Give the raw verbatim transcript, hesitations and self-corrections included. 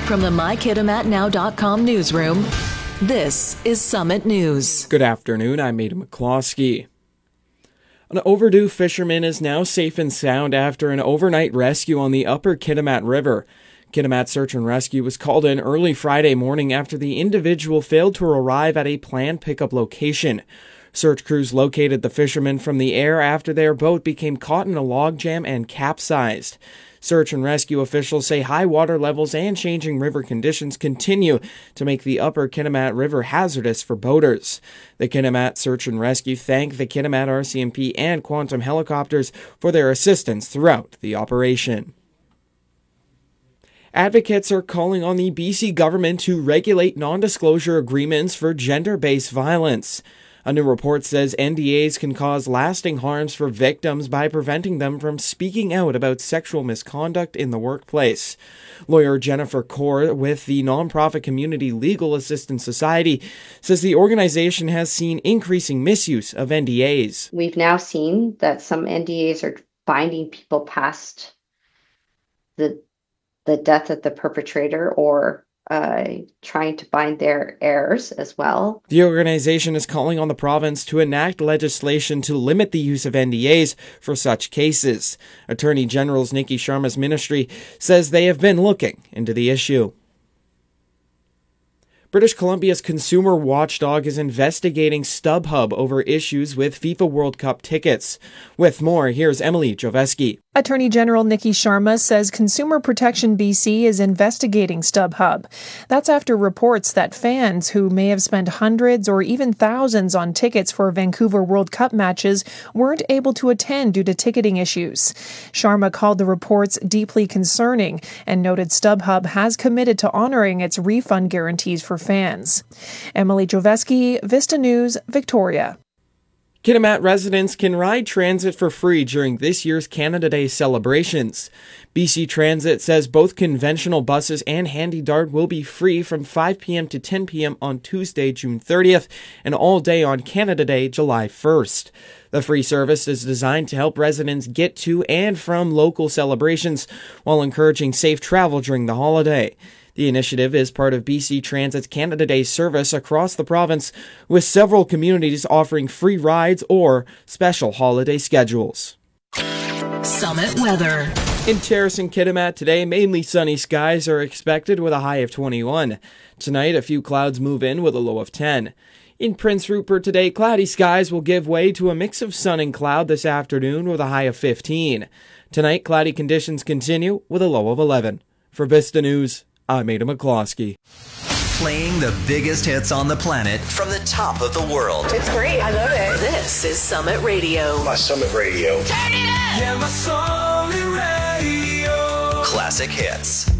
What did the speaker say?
From the my kitimat now dot com newsroom, this is Summit News. Good afternoon, I'm Aidan McCloskey. An overdue fisherman is now safe and sound after an overnight rescue on the upper Kitimat River. Kitimat Search and Rescue was called in early Friday morning after the individual failed to arrive at a planned pickup location. Search crews located the fisherman from the air after their boat became caught in a logjam and capsized. Search and rescue officials say high water levels and changing river conditions continue to make the upper Kitimat River hazardous for boaters. The Kitimat Search and Rescue thank the Kitimat R C M P and Quantum helicopters for their assistance throughout the operation. Advocates are calling on the B C government to regulate non-disclosure agreements for gender-based violence. A new report says N D As can cause lasting harms for victims by preventing them from speaking out about sexual misconduct in the workplace. Lawyer Jennifer Kaur with the nonprofit Community Legal Assistance Society says the organization has seen increasing misuse of N D As. We've now seen that some N D As are binding people past the the death of the perpetrator or Uh, trying to bind their heirs as well. The organization is calling on the province to enact legislation to limit the use of N D As for such cases. Attorney General's Nikki Sharma's ministry says they have been looking into the issue. British Columbia's consumer watchdog is investigating StubHub over issues with FIFA World Cup tickets. With more, here's Emily Joveski. Attorney General Nikki Sharma says Consumer Protection B C is investigating StubHub. That's after reports that fans who may have spent hundreds or even thousands on tickets for Vancouver World Cup matches weren't able to attend due to ticketing issues. Sharma called the reports deeply concerning and noted StubHub has committed to honoring its refund guarantees for fans. Emily Joveski, Vista News, Victoria. Kitimat residents can ride transit for free during this year's Canada Day celebrations. B C Transit says both conventional buses and Handy Dart will be free from five p.m. to ten p.m. on Tuesday, June thirtieth, and all day on Canada Day, July first. The free service is designed to help residents get to and from local celebrations while encouraging safe travel during the holiday. The initiative is part of B C Transit's Canada Day service across the province, with several communities offering free rides or special holiday schedules. Summit weather. In Terrace and Kitimat today, mainly sunny skies are expected with a high of twenty-one. Tonight, a few clouds move in with a low of ten. In Prince Rupert today, cloudy skies will give way to a mix of sun and cloud this afternoon with a high of fifteen. Tonight, cloudy conditions continue with a low of eleven. For Vista News, I'm Aidan McCloskey. Playing the biggest hits on the planet from the top of the world. It's great. I love it. This is Summit Radio. My Summit Radio. Turn it up! Yeah, my Summit Radio. Classic hits.